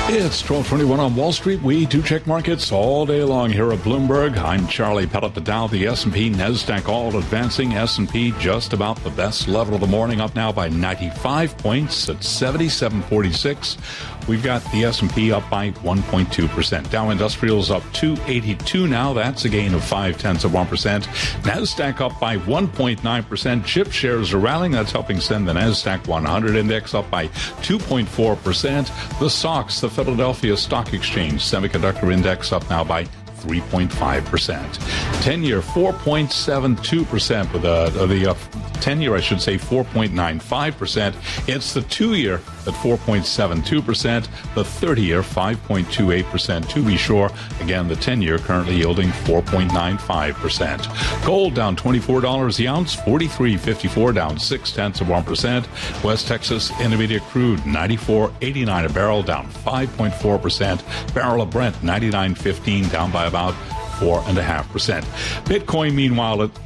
It's 12:21 on Wall Street. We do check markets all day long here at Bloomberg. I'm Charlie Pellet. The Dow, the S&P, NASDAQ all advancing. S&P just about the best level of the morning, up now by 95 points at 77.46. We've got the S&P up by 1.2%. Dow Industrials up 282 now. That's a gain of 0.5%. NASDAQ up by 1.9%. Chip shares are rallying. That's helping send the NASDAQ 100 index up by 2.4%. The SOX, the Philadelphia Stock Exchange Semiconductor Index, up now by 3.5%. 10-year 4.72%, with the 10-year, I should say, 4.95%. It's the 2-year at 4.72%, the 30-year 5.28%. To be sure, again, the 10-year currently yielding 4.95%. Gold down $24 the ounce, 43.54, down 0.6%. West Texas Intermediate crude 94.89 a barrel, down 5.4%. Barrel of Brent 99.15, down by about 4.5%. Bitcoin, meanwhile, at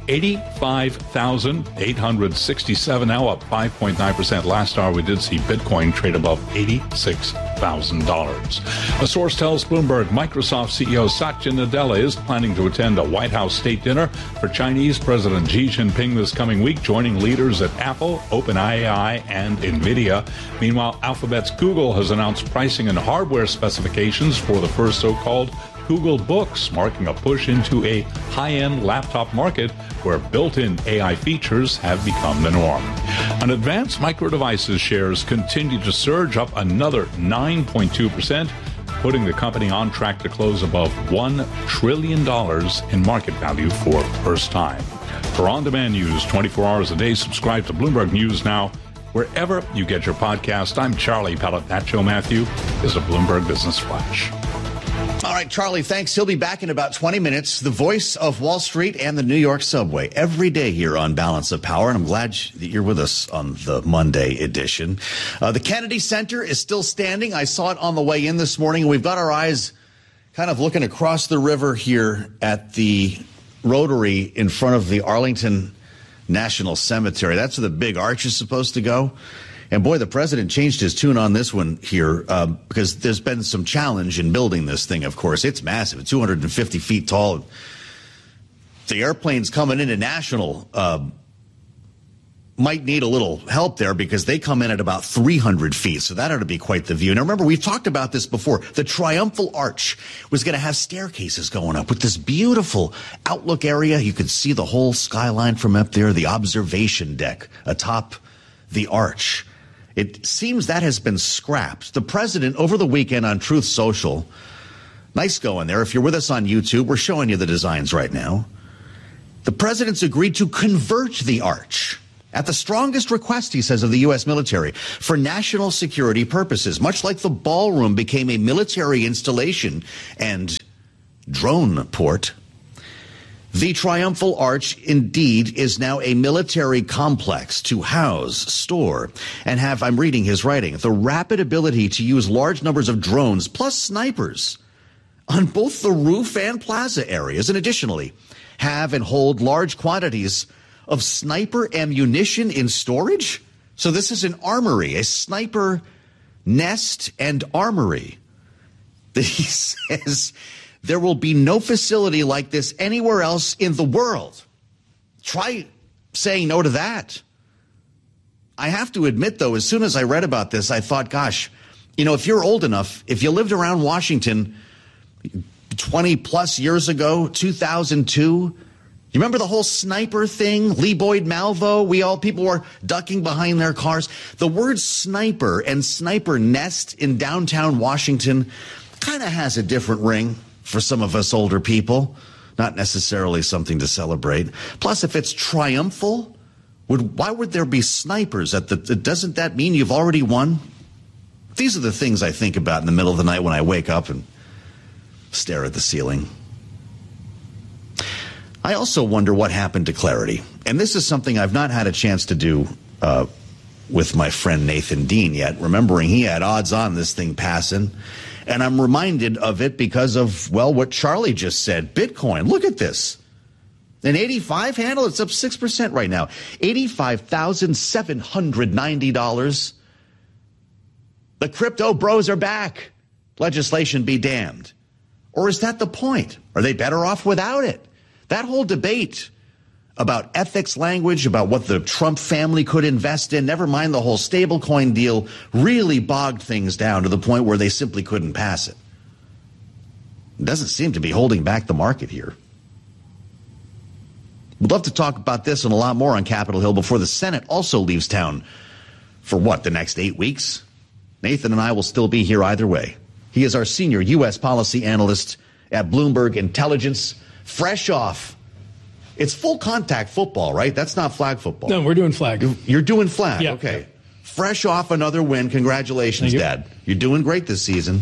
85,867, now up 5.9%. Last hour, we did see Bitcoin trade above $86,000. A source tells Bloomberg Microsoft CEO Satya Nadella is planning to attend a White House state dinner for Chinese President Xi Jinping this coming week, joining leaders at Apple, OpenAI, and NVIDIA. Meanwhile, Alphabet's Google has announced pricing and hardware specifications for the first so-called Google Books, marking a push into a high-end laptop market where built-in AI features have become the norm. And Advanced Micro Devices shares continue to surge, up another 9.2%, putting the company on track to close above $1 trillion in market value for the first time. For on-demand news 24 hours a day, subscribe to Bloomberg News Now wherever you get your podcast. I'm Charlie Pellet. That Joe Matthew is a Bloomberg Business Flash. All right, Charlie, thanks. He'll be back in about 20 minutes. The voice of Wall Street and the New York subway every day here on Balance of Power. And I'm glad that you're with us on the Monday edition. The Kennedy Center is still standing. I saw it on the way in this morning. We've got our eyes kind of looking across the river here at the Rotary in front of the Arlington National Cemetery. That's where the big arch is supposed to go. And boy, the president changed his tune on this one here because there's been some challenge in building this thing, of course. It's massive. It's 250 feet tall. The airplanes coming into National might need a little help there because they come in at about 300 feet. So that ought to be quite the view. Now, remember, we've talked about this before. The Triumphal Arch was going to have staircases going up with this beautiful outlook area. You could see the whole skyline from up there, the observation deck atop the arch. It seems that has been scrapped. The president, over the weekend on Truth Social, nice going there. If you're with us on YouTube, we're showing you the designs right now. The president's agreed to convert the arch at the strongest request, he says, of the U.S. military for national security purposes, much like the ballroom became a military installation and drone port. The Triumphal Arch, indeed, is now a military complex to house, store, and have, I'm reading his writing, the rapid ability to use large numbers of drones plus snipers on both the roof and plaza areas, and additionally have and hold large quantities of sniper ammunition in storage. So this is an armory, a sniper nest and armory. He says there will be no facility like this anywhere else in the world. Try saying no to that. I have to admit, though, as soon as I read about this, I thought, gosh, you know, if you're old enough, if you lived around Washington 20 plus years ago, 2002, you remember the whole sniper thing? Lee Boyd Malvo, people were ducking behind their cars. The word sniper and sniper nest in downtown Washington kind of has a different ring for some of us older people, not necessarily something to celebrate. Plus, if it's triumphal, why would there be snipers doesn't that mean you've already won? These are the things I think about in the middle of the night when I wake up and stare at the ceiling. I also wonder what happened to clarity. And this is something I've not had a chance to do with my friend Nathan Dean yet, remembering he had odds on this thing passing. And I'm reminded of it because of, well, what Charlie just said. Bitcoin, look at this. An 85 handle, it's up 6% right now. $85,790. The crypto bros are back. legislation be damned? Or is that the point? Are they better off without it? That whole debate about ethics language, about what the Trump family could invest in, never mind the whole stablecoin deal, really bogged things down to the point where they simply couldn't pass it. It doesn't seem to be holding back the market here. We'd love to talk about this and a lot more on Capitol Hill before the Senate also leaves town for the next 8 weeks? Nathan and I will still be here either way. He is our senior U.S. policy analyst at Bloomberg Intelligence, fresh off. It's full contact football, right? That's not flag football. No, we're doing flag. You're doing flag. Yeah. Okay. Fresh off another win. Congratulations, Dad. You're doing great this season.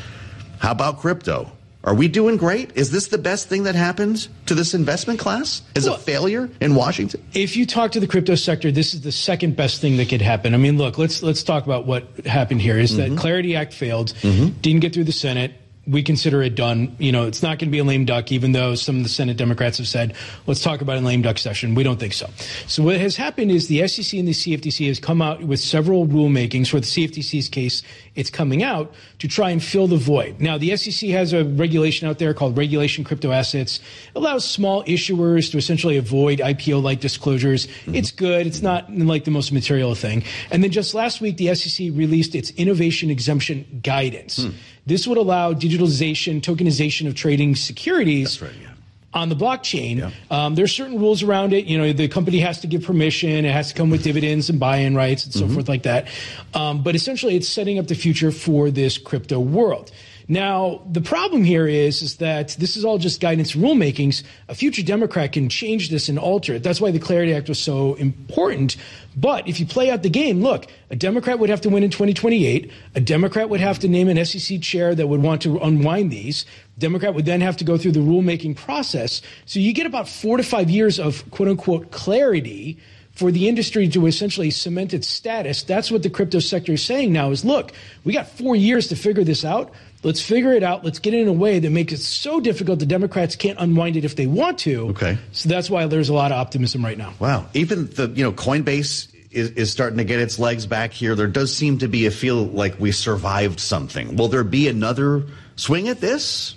How about crypto? Are we doing great? Is this the best thing that happened to this investment class? Is a failure in Washington? If you talk to the crypto sector, this is the second best thing that could happen. I mean, look, let's talk about what happened here. Is that Clarity Act failed, didn't get through the Senate. We consider it done. You know, it's not going to be a lame duck, even though some of the Senate Democrats have said, let's talk about a lame duck session. We don't think so. So what has happened is the SEC and the CFTC has come out with several rulemakings. For the CFTC's case, it's coming out to try and fill the void. Now, the SEC has a regulation out there called Regulation Crypto Assets. It allows small issuers to essentially avoid IPO-like disclosures. It's good. It's not like the most material thing. And then just last week, the SEC released its innovation exemption guidance. This would allow digitalization, tokenization of trading securities on the blockchain. There's certain rules around it. You know, the company has to give permission. It has to come with dividends and buy-in rights and so forth like that. But essentially, it's setting up the future for this crypto world. Now, the problem here is that this is all just guidance rulemakings. A future Democrat can change this and alter it. That's why the Clarity Act was so important. But if you play out the game, look, a Democrat would have to win in 2028. A Democrat would have to name an SEC chair that would want to unwind these. Democrat would then have to go through the rulemaking process. So you get about 4 to 5 years of quote-unquote clarity for the industry to essentially cement its status. That's what the crypto sector is saying now is, look, we got 4 years to figure this out. Let's figure it out. Let's get it in a way that makes it so difficult the Democrats can't unwind it if they want to. Okay. So that's why there's a lot of optimism right now. Wow. Even the, Coinbase is starting to get its legs back here. There does seem to be a feel like we survived something. Will there be another swing at this?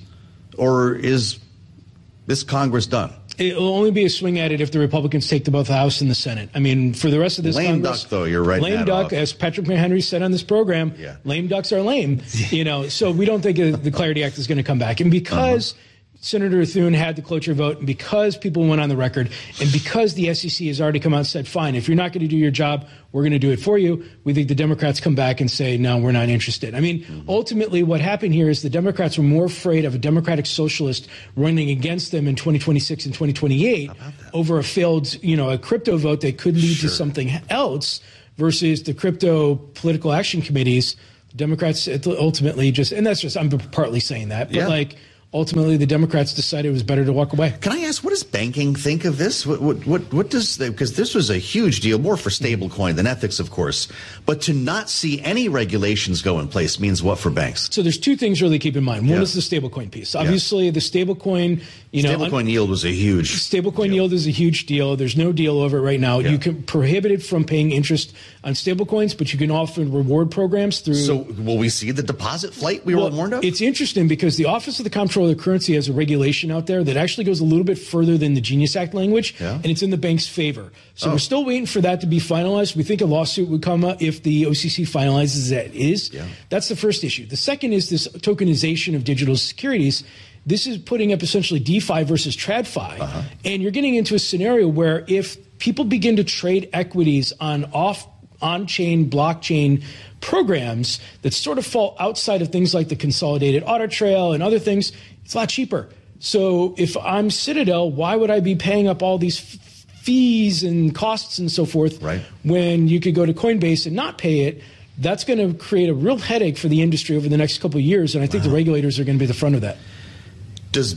Or is this Congress done? It will only be a swing at it if the Republicans take to both the House and the Senate. I mean, for the rest of this lame Congress, duck, though, you're right. Lame duck, as Patrick McHenry said on this program. Lame ducks are lame. So we don't think the Clarity Act is going to come back. And because Senator Thune had the cloture vote, and because people went on the record, and because the SEC has already come out and said, fine, if you're not going to do your job, we're going to do it for you, we think the Democrats come back and say, no, we're not interested. I mean, ultimately what happened here is the Democrats were more afraid of a Democratic socialist running against them in 2026 and 2028 over a failed, a crypto vote that could lead to something else versus the crypto political action committees. The Democrats ultimately and that's just, I'm partly saying that, but ultimately, the Democrats decided it was better to walk away. Can I ask, what does banking think of this? What does, because this was a huge deal, more for stablecoin than ethics, of course. But to not see any regulations go in place means what for banks? So there's two things really keep in mind. One is the stablecoin piece. Obviously, the stablecoin, stablecoin yield was a huge stablecoin yield is a huge deal. There's no deal over it right now. You can prohibit it from paying interest on stablecoins, but you can offer reward programs through. So will we see the deposit flight we were warned of? It's interesting because the Office of the Comptroller of the Currency has a regulation out there that actually goes a little bit further than the Genius Act language, and it's in the bank's favor. So we're still waiting for that to be finalized. We think a lawsuit would come up if the OCC finalizes that it is. That's the first issue. The second is this tokenization of digital securities. This is putting up essentially DeFi versus TradFi. And you're getting into a scenario where if people begin to trade equities on on-chain, blockchain programs that sort of fall outside of things like the consolidated audit trail and other things, it's a lot cheaper. So if I'm Citadel, why would I be paying up all these fees and costs and so forth when you could go to Coinbase and not pay it? That's going to create a real headache for the industry over the next couple of years, and I think the regulators are going to be at the front of that. Does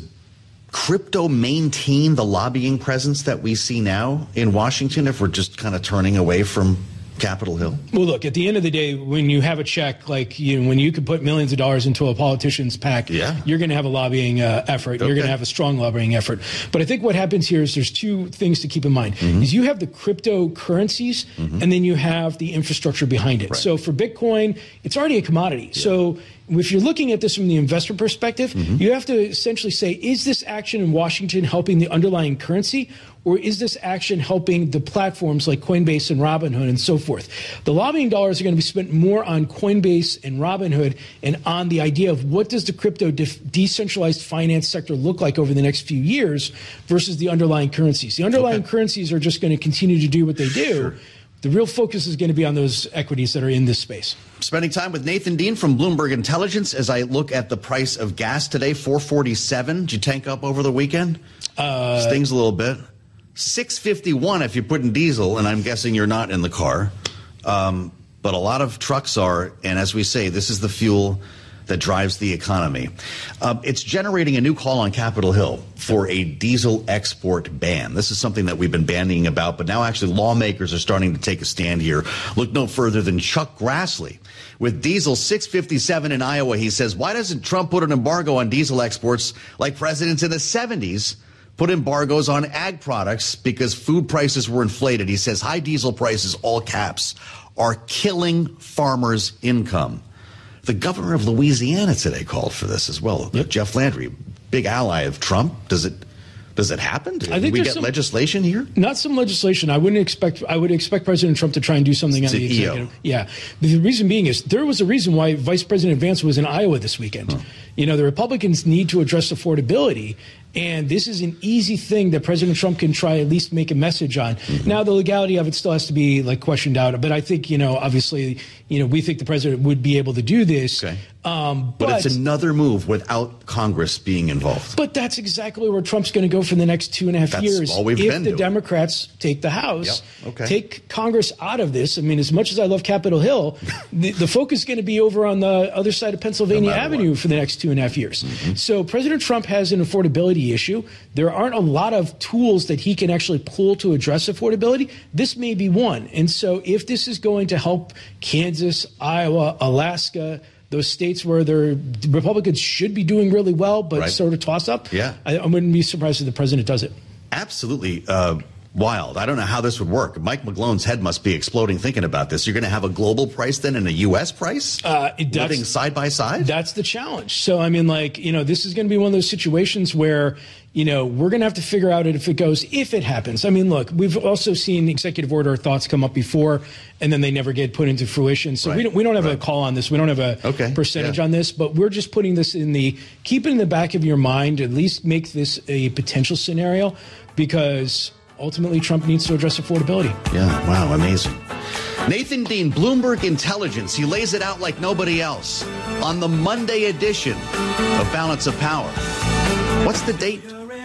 crypto maintain the lobbying presence that we see now in Washington if we're just kind of turning away from Capitol Hill? Well, look, at the end of the day, when you have a check, like when you could put millions of dollars into a politician's PAC, you're going to have a lobbying effort. You're going to have a strong lobbying effort. But I think what happens here is there's two things to keep in mind. Is you have the cryptocurrencies, and then you have the infrastructure behind it. Right. So for Bitcoin, it's already a commodity. Yeah. So if you're looking at this from the investor perspective, you have to essentially say, is this action in Washington helping the underlying currency, or is this action helping the platforms like Coinbase and Robinhood and so forth? The lobbying dollars are going to be spent more on Coinbase and Robinhood and on the idea of what does the crypto decentralized finance sector look like over the next few years versus the underlying currencies. The underlying currencies are just going to continue to do what they do. Sure. The real focus is going to be on those equities that are in this space. Spending time with Nathan Dean from Bloomberg Intelligence as I look at the price of gas today, $4.47. Did you tank up over the weekend? Stings a little bit. $6.51 if you're putting diesel, and I'm guessing you're not in the car. But a lot of trucks are, and as we say, this is the fuel that drives the economy. It's generating a new call on Capitol Hill for a diesel export ban. This is something that we've been bandying about, but now actually lawmakers are starting to take a stand here. Look no further than Chuck Grassley. With diesel $6.57 in Iowa, he says, why doesn't Trump put an embargo on diesel exports like presidents in the 70s put embargoes on ag products because food prices were inflated? He says high diesel prices, all caps, are killing farmers' income. The governor of Louisiana today called for this as well. Yep. Jeff Landry, big ally of Trump. Does it happen? Do we get legislation here? Not some legislation. I would expect President Trump to try and do something on the executive. Yeah. The reason being is there was a reason why Vice President Vance was in Iowa this weekend. Huh. The Republicans need to address affordability. And this is an easy thing that President Trump can try at least make a message on. Now, the legality of it still has to be questioned out. But I think, obviously, we think the president would be able to do this. Okay. But it's another move without Congress being involved. But that's exactly where Trump's going to go for the next 2.5 years. That's all we've been doing. If the Democrats take the House, take Congress out of this. I mean, as much as I love Capitol Hill, the focus is going to be over on the other side of Pennsylvania Avenue for the next 2.5 years. So President Trump has an affordability issue. There aren't a lot of tools that he can actually pull to address affordability. This may be one. And so if this is going to help Kansas, Iowa, Alaska, those states where the Republicans should be doing really well, but sort of toss up, I wouldn't be surprised if the president does it. Absolutely wild. I don't know how this would work. Mike McGlone's head must be exploding thinking about this. You're going to have a global price then and a U.S. price living side by side? That's the challenge. So, I mean, this is going to be one of those situations where, we're going to have to figure out if it happens. I mean, look, we've also seen executive order thoughts come up before, and then they never get put into fruition. So we don't have a call on this. We don't have a percentage on this, but we're just putting this keep it in the back of your mind, at least make this a potential scenario, because ultimately Trump needs to address affordability. Yeah, wow, amazing. Nathan Dean, Bloomberg Intelligence. He lays it out like nobody else on the Monday edition of Balance of Power. What's the date?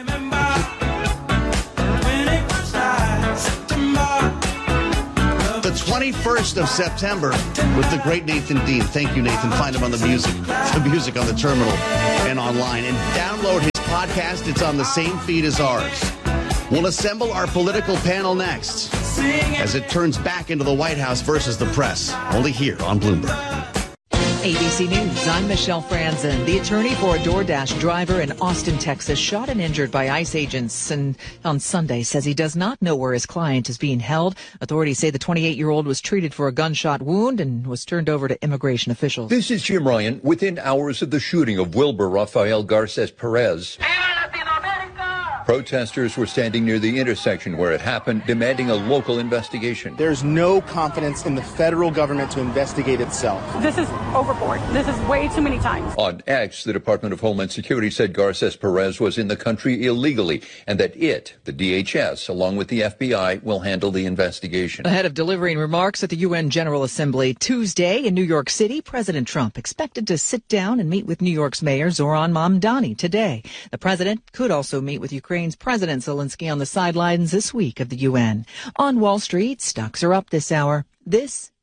The 21st of September with the great Nathan Dean. Thank you, Nathan. Find him on the music on the terminal and online. And download his podcast. It's on the same feed as ours. We'll assemble our political panel next as it turns back into the White House versus the press. Only here on Bloomberg. ABC News, I'm Michelle Franzen. The attorney for a DoorDash driver in Austin, Texas, shot and injured by ICE agents and on Sunday says he does not know where his client is being held. Authorities say the 28-year-old was treated for a gunshot wound and was turned over to immigration officials. This is Jim Ryan. Within hours of the shooting of Wilbur Rafael Garces Perez, protesters were standing near the intersection where it happened, demanding a local investigation. There's no confidence in the federal government to investigate itself. This is overboard. This is way too many times. On X, the Department of Homeland Security said Garces Perez was in the country illegally and that the DHS, along with the FBI, will handle the investigation. Ahead of delivering remarks at the UN General Assembly Tuesday in New York City, President Trump expected to sit down and meet with New York's Mayor Zoran Mamdani today. The president could also meet with Ukraine's President Zelensky on the sidelines this week of the UN. On Wall Street, stocks are up this hour. This